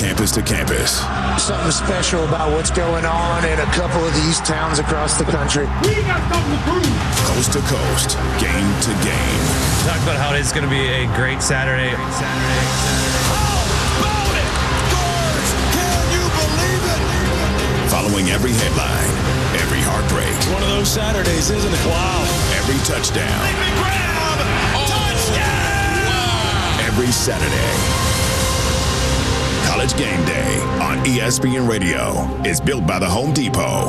campus to campus. Something special about what's going on in a couple of these towns across the country. We got something to prove. Coast to coast, game to game. Talk about how it's going to be a great Saturday. Following every headline, every heartbreak. One of those Saturdays, isn't it? Wow. Every touchdown. Grab! Touchdown! Wow. Every Saturday. College Game Day on ESPN Radio is built by the Home Depot.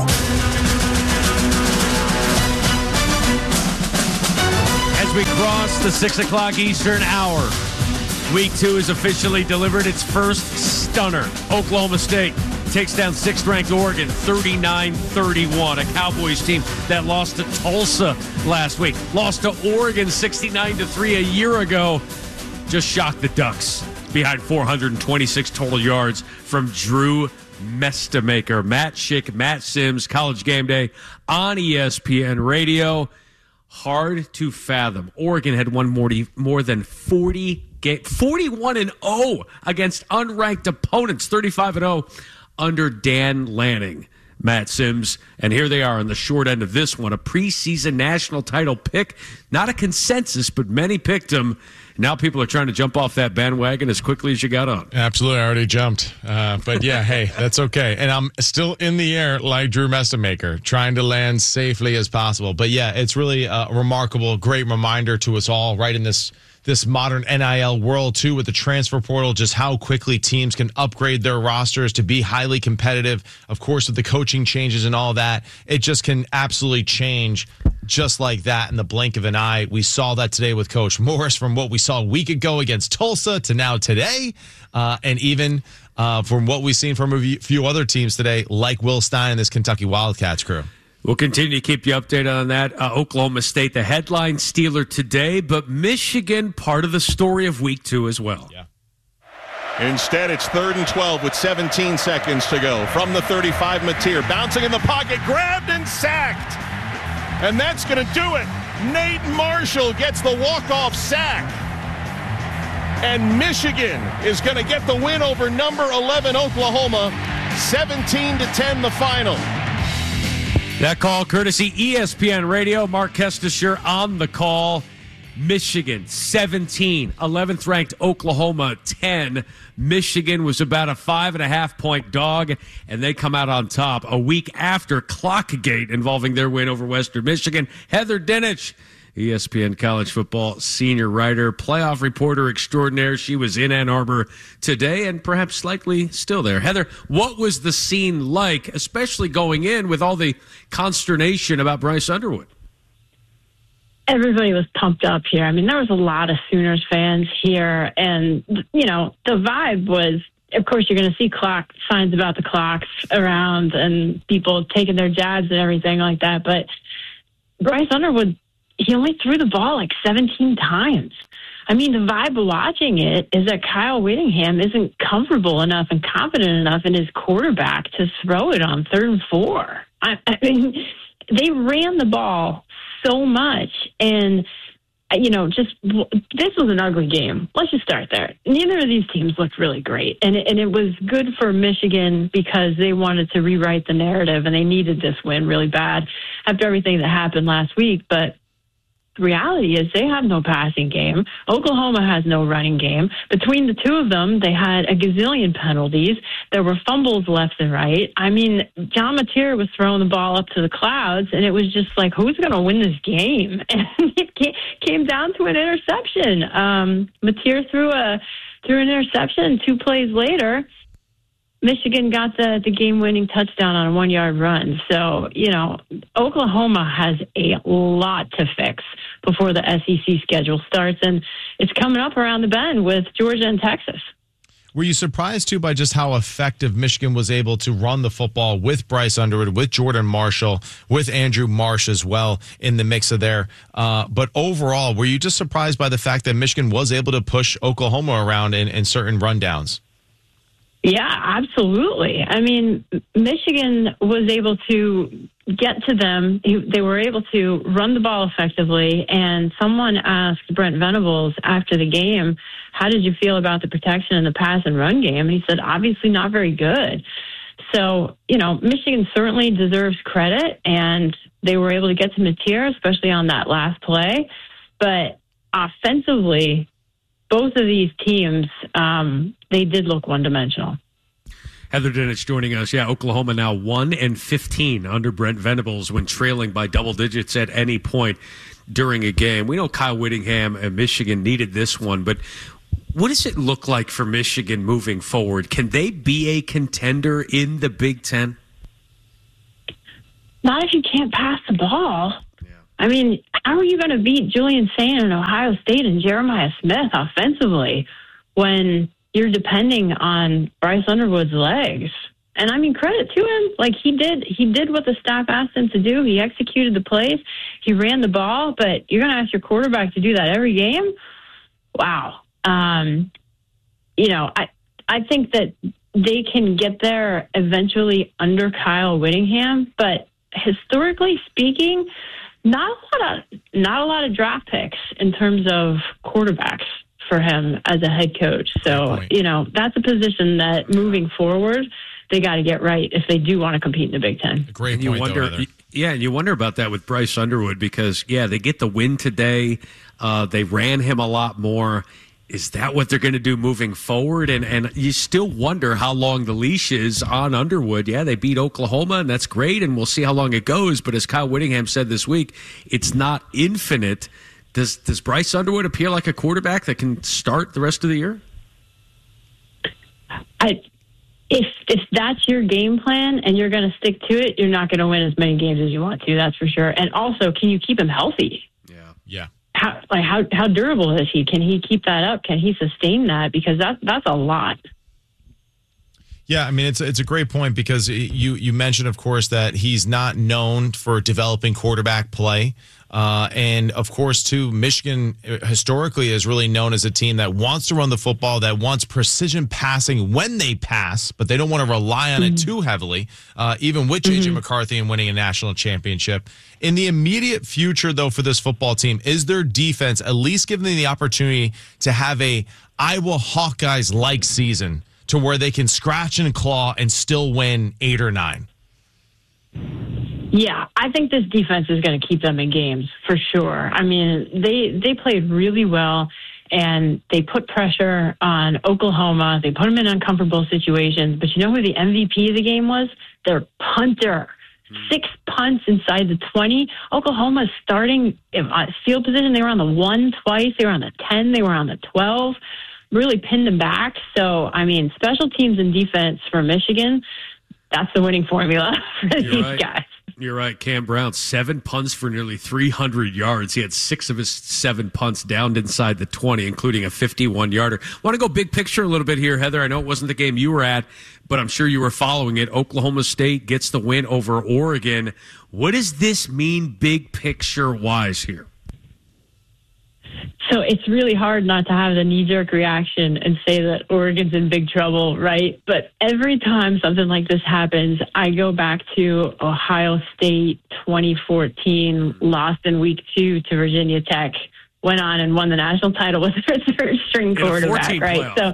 As we cross the 6 o'clock Eastern hour, Week 2 is officially delivered its first stunner. Oklahoma State takes down 6th-ranked Oregon 39-31, a Cowboys team that lost to Tulsa last week. Lost to Oregon 69-3 a year ago. Just shocked the Ducks behind 426 total yards from Drew Mestamaker. Matt Schick, Matt Sims, College Game Day on ESPN Radio. Hard to fathom. Oregon had won more than 40 games, 41-0 against unranked opponents, 35-0 under Dan Lanning. Matt Sims, and here they are on the short end of this one, a preseason national title pick. Not a consensus, but many picked him. Now people are trying to jump off that bandwagon as quickly as you got on. Absolutely, I already jumped. But yeah, hey, that's okay. And I'm still in the air like Drew Mestamaker, trying to land safely as possible. But yeah, it's really a remarkable, great reminder to us all right in this modern NIL world, too, with the transfer portal, just how quickly teams can upgrade their rosters to be highly competitive. Of course, with the coaching changes and all that, it just can absolutely change just like that in the blink of an eye. We saw that today with Coach Morris, from what we saw a week ago against Tulsa to now today, and even from what we've seen from a few other teams today, like Will Stein and this Kentucky Wildcats crew. We'll continue to keep you updated on that. Oklahoma State, the headline stealer today, but Michigan, part of the story of Week 2 as well. Yeah. Instead, it's 3rd and 12 with 17 seconds to go. From the 35, Mateer bouncing in the pocket, grabbed and sacked. And that's going to do it. Nate Marshall gets the walk-off sack. And Michigan is going to get the win over number 11 Oklahoma. 17-10 the final. That call courtesy ESPN Radio. Mark Kestisher on the call. Michigan 17, 11th ranked Oklahoma 10. Michigan was about a 5.5-point dog, and they come out on top a week after Clockgate involving their win over Western Michigan. Heather Dinich, ESPN college football senior writer, playoff reporter extraordinaire. She was in Ann Arbor today and perhaps likely still there. Heather, what was the scene like, especially going in with all the consternation about Bryce Underwood? Everybody was pumped up here. I mean, there was a lot of Sooners fans here, and, you know, the vibe was, of course, you're going to see signs about the clocks around and people taking their jabs and everything like that, but Bryce Underwood, he only threw the ball like 17 times. I mean, the vibe of watching it is that Kyle Whittingham isn't comfortable enough and confident enough in his quarterback to throw it on 3rd and 4. I mean, they ran the ball so much, and, you know, this was an ugly game. Let's just start there. Neither of these teams looked really great, and it was good for Michigan because they wanted to rewrite the narrative, and they needed this win really bad after everything that happened last week, but the reality is they have no passing game. Oklahoma has no running game. Between the two of them, they had a gazillion penalties. There were fumbles left and right. I mean, John Mateer was throwing the ball up to the clouds, and it was just like, who's going to win this game? And it came down to an interception. Mateer threw an interception. 2 plays later, Michigan got the game-winning touchdown on a 1-yard run. So, you know, Oklahoma has a lot to fix before the SEC schedule starts, and it's coming up around the bend with Georgia and Texas. Were you surprised, too, by just how effective Michigan was able to run the football with Bryce Underwood, with Jordan Marshall, with Andrew Marsh as well in the mix of there? But overall, were you just surprised by the fact that Michigan was able to push Oklahoma around in certain rundowns? Yeah, absolutely. I mean, Michigan was able to get to them. They were able to run the ball effectively. And someone asked Brent Venables after the game, how did you feel about the protection in the pass and run game? And he said, obviously not very good. So, Michigan certainly deserves credit, and they were able to get to Mateer, especially on that last play. But offensively, both of these teams, they did look one-dimensional. Heather Dinich joining us. Yeah, Oklahoma now 1-15 under Brent Venables when trailing by double digits at any point during a game. We know Kyle Whittingham and Michigan needed this one, but what does it look like for Michigan moving forward? Can they be a contender in the Big Ten? Not if you can't pass the ball. Yeah. I mean, how are you going to beat Julian Sain and Ohio State and Jeremiah Smith offensively when you're depending on Bryce Underwood's legs? And I mean, credit to him. Like, he did what the staff asked him to do. He executed the plays. He ran the ball, but you're going to ask your quarterback to do that every game? Wow. I think that they can get there eventually under Kyle Whittingham, but historically speaking, not a lot of draft picks in terms of quarterbacks for him as a head coach. So, that's a position that moving forward, they got to get right if they do want to compete in the Big Ten. Great point, Heather. Yeah, and you wonder about that with Bryce Underwood because, they get the win today. They ran him a lot more. Is that what they're going to do moving forward? And you still wonder how long the leash is on Underwood. Yeah, they beat Oklahoma, and that's great, and we'll see how long it goes. But as Kyle Whittingham said this week, it's not infinite. Does Bryce Underwood appear like a quarterback that can start the rest of the year? If that's your game plan and you're going to stick to it, you're not going to win as many games as you want to, that's for sure. And also, can you keep him healthy? Yeah. How durable is he? Can he keep that up? Can he sustain that? Because that's a lot. Yeah, I mean, it's a great point because you mentioned, of course, that he's not known for developing quarterback play. And, of course, too, Michigan historically is really known as a team that wants to run the football, that wants precision passing when they pass, but they don't want to rely on it too heavily, even with J.J. McCarthy and winning a national championship. In the immediate future, though, for this football team, is their defense at least giving them the opportunity to have a Iowa Hawkeyes-like season to where they can scratch and claw and still win 8 or 9? Yeah, I think this defense is going to keep them in games for sure. I mean, they played really well, and they put pressure on Oklahoma. They put them in uncomfortable situations. But you know who the MVP of the game was? Their punter. 6 punts inside the 20. Oklahoma's starting field position. They were on the 1 twice. They were on the 10. They were on the 12. Really pinned them back. So, I mean, special teams and defense for Michigan, that's the winning formula for these guys. You're right. Cam Brown, 7 punts for nearly 300 yards. He had 6 of his 7 punts downed inside the 20, including a 51-yarder. Want to go big picture a little bit here, Heather. I know it wasn't the game you were at, but I'm sure you were following it. Oklahoma State gets the win over Oregon. What does this mean big picture-wise here? So it's really hard not to have the knee-jerk reaction and say that Oregon's in big trouble, right? But every time something like this happens, I go back to Ohio State 2014, lost in week 2 to Virginia Tech, went on and won the national title with their third-string quarterback, right? Playoff.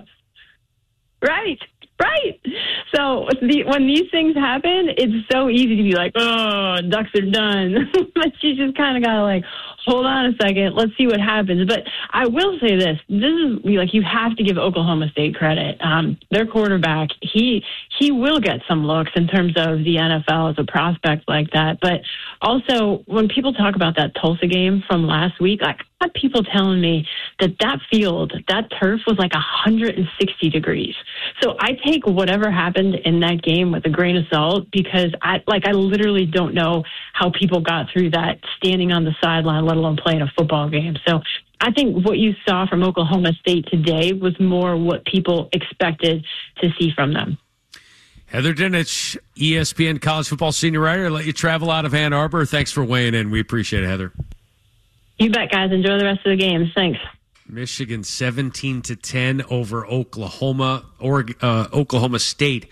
Right. So when these things happen, it's so easy to be like, oh, Ducks are done. But you just kind of got to hold on a second. Let's see what happens. But I will say this is you have to give Oklahoma State credit. Their quarterback, he will get some looks in terms of the NFL as a prospect like that. But also when people talk about that Tulsa game from last week, I had people telling me that field, that turf was 160 degrees. So I take whatever happened in that game with a grain of salt because I literally don't know how people got through that standing on the sideline, let alone playing a football game. So I think what you saw from Oklahoma State today was more what people expected to see from them. Heather Dinich, ESPN college football senior writer, let you travel out of Ann Arbor. Thanks for weighing in. We appreciate it, Heather. You bet, guys. Enjoy the rest of the games. Thanks. Michigan 17-10 over Oklahoma. Oklahoma State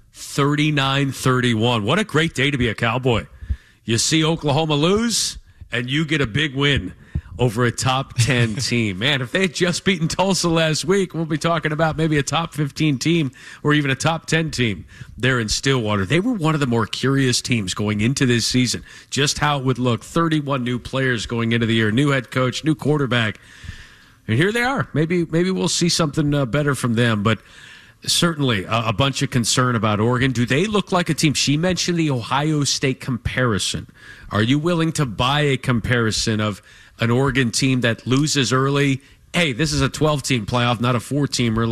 39-31. What a great day to be a Cowboy. You see Oklahoma lose, and you get a big win over a top 10 team. Man, if they had just beaten Tulsa last week, we'll be talking about maybe a top 15 team or even a top 10 team there in Stillwater. They were one of the more curious teams going into this season, just how it would look. 31 new players going into the year, new head coach, new quarterback. And here they are. Maybe we'll see something better from them, but certainly a bunch of concern about Oregon. Do they look like a team? She mentioned the Ohio State comparison. Are you willing to buy a comparison of an Oregon team that loses early? Hey, this is a 12-team playoff, not a 4-teamer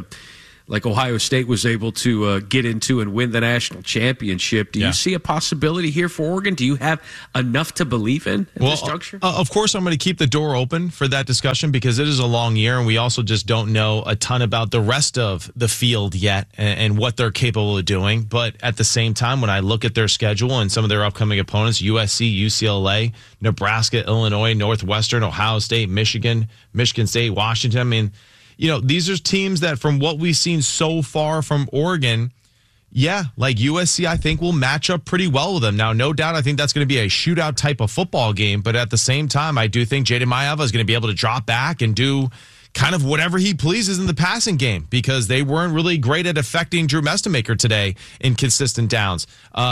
like Ohio State was able to get into and win the national championship. Do you see a possibility here for Oregon? Do you have enough to believe in at this juncture? Of course, I'm going to keep the door open for that discussion because it is a long year, and we also just don't know a ton about the rest of the field yet and what they're capable of doing. But at the same time, when I look at their schedule and some of their upcoming opponents, USC, UCLA, Nebraska, Illinois, Northwestern, Ohio State, Michigan State, Washington, I mean, these are teams that from what we've seen so far from Oregon, like USC, I think will match up pretty well with them. Now, no doubt, I think that's going to be a shootout type of football game. But at the same time, I do think Jaden Maiava is going to be able to drop back and do kind of whatever he pleases in the passing game because they weren't really great at affecting Drew Mestemaker today in consistent downs.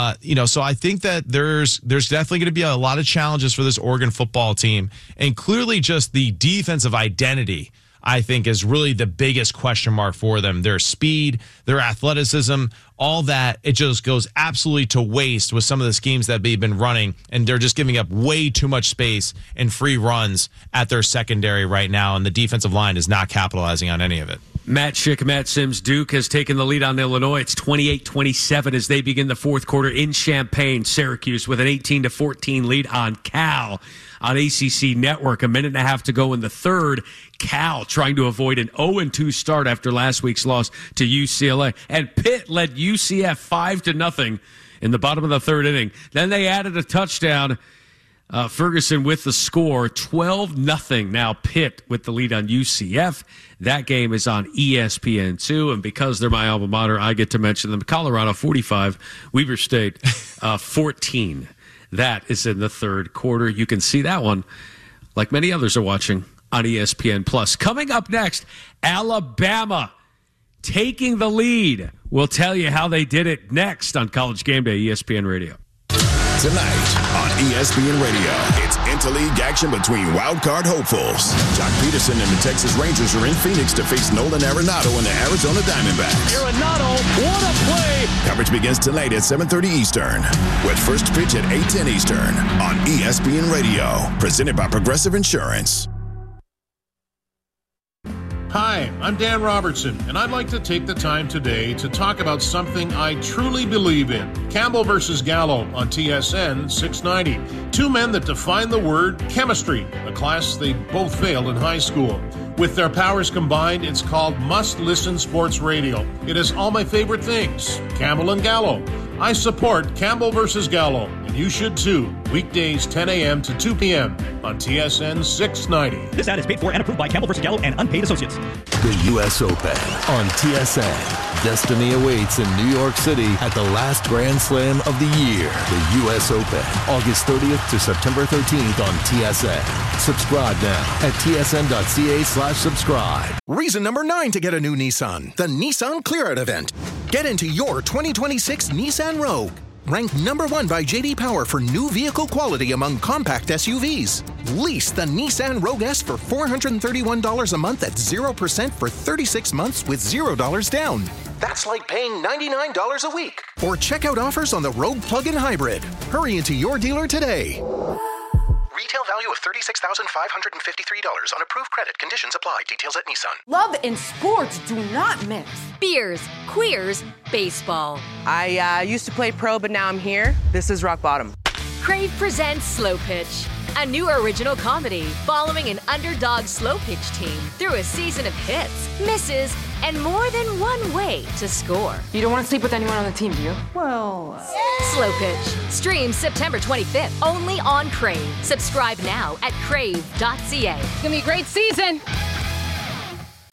So I think that there's definitely going to be a lot of challenges for this Oregon football team. And clearly just the defensive identity, I think, is really the biggest question mark for them. Their speed, their athleticism, all that, it just goes absolutely to waste with some of the schemes that they've been running, and they're just giving up way too much space and free runs at their secondary right now, and the defensive line is not capitalizing on any of it. Matt Schick, Matt Sims, Duke has taken the lead on Illinois. It's 28-27 as they begin the fourth quarter in Champaign. Syracuse with an 18-14 lead on Cal on ACC Network. A minute and a half to go in the third. Cal trying to avoid an 0-2 start after last week's loss to UCLA. And Pitt led UCF 5-0 in the bottom of the third inning. Then they added a touchdown. Ferguson with the score, 12-0. Now Pitt with the lead on UCF. That game is on ESPN2, and because they're my alma mater, I get to mention them. Colorado 45, Weber State 14. That is in the third quarter. You can see that one, like many others are watching, on ESPN+. Coming up next, Alabama taking the lead. We'll tell you how they did it next on College Game Day, ESPN Radio. Tonight on ESPN Radio, it's interleague action between wildcard hopefuls. Jock Peterson and the Texas Rangers are in Phoenix to face Nolan Arenado and the Arizona Diamondbacks. Arenado, what a play! Coverage begins tonight at 7:30 Eastern, with first pitch at 8:10 Eastern on ESPN Radio, presented by Progressive Insurance. Hi, I'm Dan Robertson, and I'd like to take the time today to talk about something I truly believe in. Campbell versus Gallo on TSN 690. Two men that define the word chemistry, a class they both failed in high school. With their powers combined, it's called Must Listen Sports Radio. It has all my favorite things. Campbell and Gallo. I support Campbell versus Gallo, and you should too. Weekdays 10 a.m. to 2 p.m. on TSN 690. This ad is paid for and approved by Campbell versus Gallo and unpaid associates. The U.S. Open on TSN. Destiny awaits in New York City at the last Grand Slam of the year. The U.S. Open, August 30th to September 13th on TSN. Subscribe now at tsn.ca/subscribe. Reason number 9 to get a new Nissan. The Nissan Clear Out event. Get into your 2026 Nissan Rogue. Ranked number 1 by J.D. Power for new vehicle quality among compact SUVs. Lease the Nissan Rogue S for $431 a month at 0% for 36 months with $0 down. That's like paying $99 a week. Or check out offers on the Rogue Plug-in Hybrid. Hurry into your dealer today. Retail value of $36,553 on approved credit. Conditions apply. Details at Nissan. Love and sports do not mix. Beers, queers, baseball. I used to play pro, but now I'm here. This is rock bottom. Crave presents Slow Pitch, a new original comedy following an underdog slow pitch team through a season of hits, misses, and more than one way to score. You don't want to sleep with anyone on the team, do you? Well... Slow Pitch. Streams September 25th, only on Crave. Subscribe now at crave.ca. It's going to be a great season.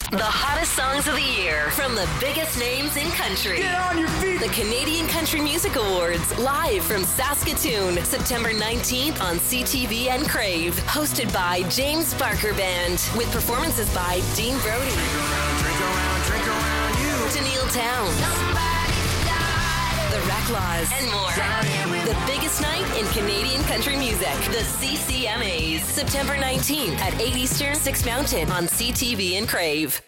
The hottest songs of the year from the biggest names in country. Get on your feet! The Canadian Country Music Awards, live from Saskatoon, September 19th on CTV and Crave. Hosted by James Barker Band, with performances by Dean Brody, Drink around you. Daniil Towns, the Racklaws, and more. The biggest night in Canadian country music. The CCMAs. September 19th at 8 Eastern, 6 Mountain on CTV and Crave.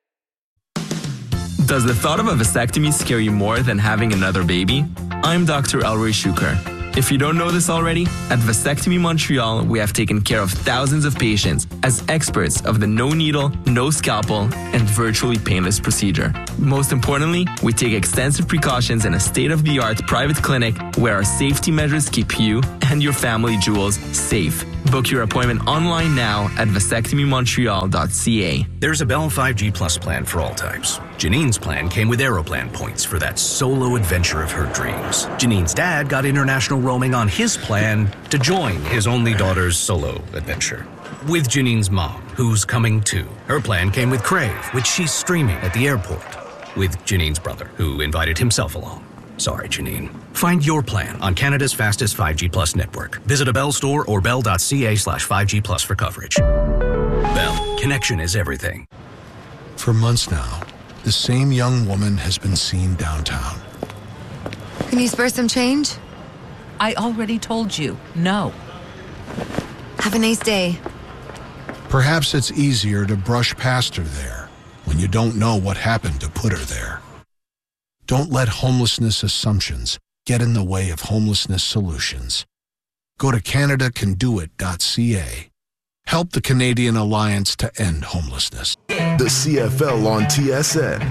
Does the thought of a vasectomy scare you more than having another baby? I'm Dr. Elroy Shuker. If you don't know this already, at Vasectomy Montreal, we have taken care of thousands of patients as experts of the no needle, no scalpel, and virtually painless procedure. Most importantly, we take extensive precautions in a state-of-the-art private clinic where our safety measures keep you and your family jewels safe. Book your appointment online now at vasectomymontreal.ca. There's a Bell 5G Plus plan for all types. Janine's plan came with Aeroplan points for that solo adventure of her dreams. Janine's dad got international roaming on his plan to join his only daughter's solo adventure. With Janine's mom, who's coming too. Her plan came with Crave, which she's streaming at the airport. With Janine's brother, who invited himself along. Sorry, Janine. Find your plan on Canada's fastest 5G Plus network. Visit a Bell store or bell.ca/5G Plus for coverage. Bell, connection is everything. For months now, the same young woman has been seen downtown. Can you spare some change? I already told you, no. Have a nice day. Perhaps it's easier to brush past her there when you don't know what happened to put her there. Don't let homelessness assumptions get in the way of homelessness solutions. Go to CanadaCanDoIt.ca. Help the Canadian Alliance to End Homelessness. The CFL on TSN.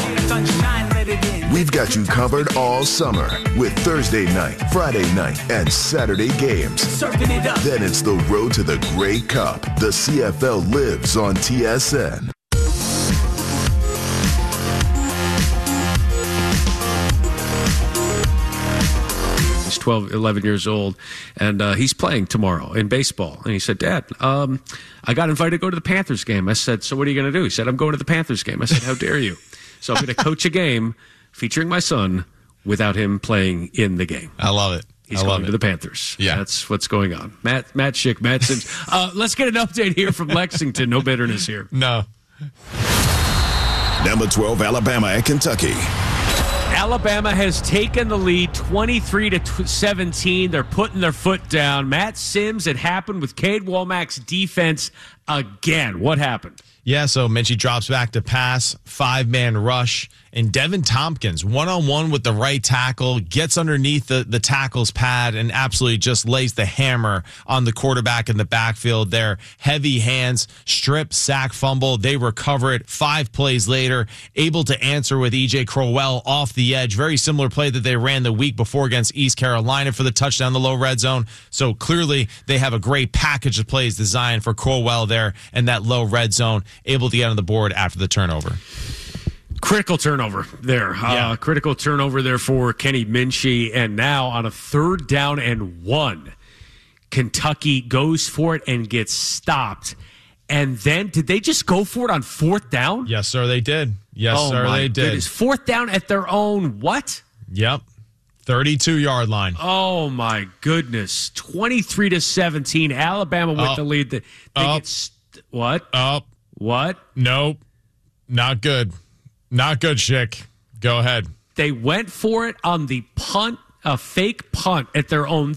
We've got you covered all summer with Thursday night, Friday night, and Saturday games. Then it's the road to the Grey Cup. The CFL lives on TSN. He's 11 years old, and he's playing tomorrow in baseball. And he said, Dad, I got invited to go to the Panthers game. I said, so what are you going to do? He said, I'm going to the Panthers game. I said, how dare you? So I'm going to coach a game featuring my son without him playing in the game. I love it. He's going to the Panthers. Yeah. That's what's going on. Matt Schick, Matt Sims. Let's get an update here from Lexington. No bitterness here. No. Number 12, Alabama at Kentucky. Alabama has taken the lead 23-17. They're putting their foot down. Matt Sims, it happened with Cade Womack's defense again. What happened? Yeah, so Minchie drops back to pass, 5-man rush, and Devin Tompkins, one-on-one with the right tackle, gets underneath the tackle's pad and absolutely just lays the hammer on the quarterback in the backfield there. Heavy hands, strip, sack, fumble. They recover it 5 plays later, able to answer with E.J. Crowell off the edge. Very similar play that they ran the week before against East Carolina for the touchdown in the low red zone. So clearly they have a great package of plays designed for Crowell there in that low red zone, able to get on the board after the turnover. Critical turnover there. Yeah. Critical turnover there for Kenny Minchie. And now on a 3rd down and 1, Kentucky goes for it and gets stopped. And then, did they just go for it on 4th down? Yes, sir, they did. Yes, sir, they did. Goodness. 4th down at their own what? Yep. 32-yard line. Oh, my goodness. 23-17. Alabama with the lead. What? What? Nope. Not good. Not good, Schick. Go ahead. They went for it on the punt, a fake punt at their own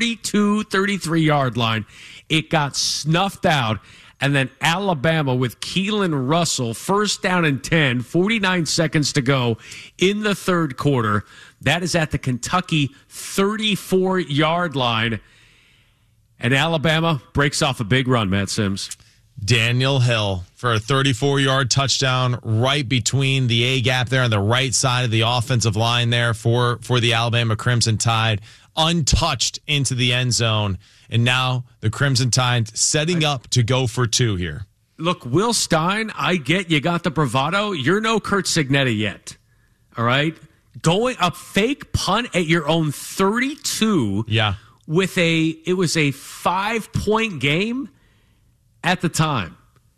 33-yard line. It got snuffed out. And then Alabama with Keelan Russell, 1st down and 10, 49 seconds to go in the 3rd quarter. That is at the Kentucky 34-yard line. And Alabama breaks off a big run, Matt Sims. Daniel Hill for a 34-yard touchdown right between the A-gap there on the right side of the offensive line there for the Alabama Crimson Tide. Untouched into the end zone. And now the Crimson Tide setting up to go for 2 here. Look, Will Stein, I get you got the bravado. You're no Kurt Signetta yet. All right? Going a fake punt at your own 32. Yeah. It was a 5-point game at the time.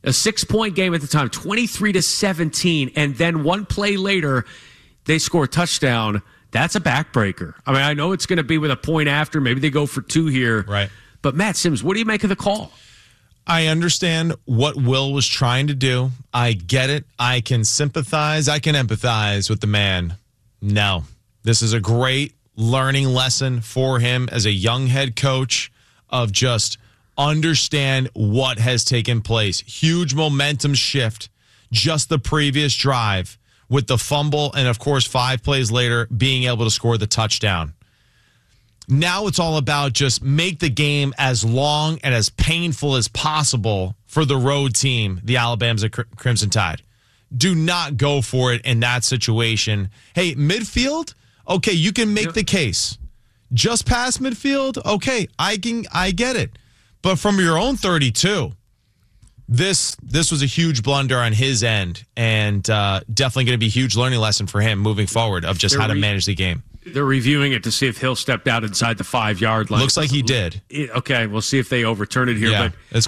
A 6-point game at the time, 23-17, and then one play later, they score a touchdown. That's a backbreaker. I mean, I know it's going to be with a point after. Maybe they go for 2 here. Right. But Matt Sims, what do you make of the call? I understand what Will was trying to do. I get it. I can sympathize. I can empathize with the man. No. This is a great learning lesson for him as a young head coach of just understand what has taken place. Huge momentum shift. Just the previous drive with the fumble and, of course, 5 plays later, being able to score the touchdown. Now it's all about just make the game as long and as painful as possible for the road team, the Alabama Crimson Tide. Do not go for it in that situation. Hey, midfield, okay, you can make the case. Just past midfield, okay, I get it. But from your own 32, this was a huge blunder on his end, and definitely going to be a huge learning lesson for him moving forward of just how to manage the game. They're reviewing it to see if Hill stepped out inside the 5-yard line. Looks like he did. Okay, we'll see if they overturn it here. Yeah, but